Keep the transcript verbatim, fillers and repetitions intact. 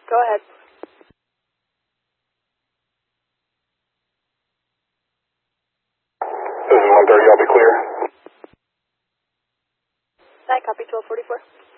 Go ahead. This is one thirty, I'll be clear. I copy twelve forty-four.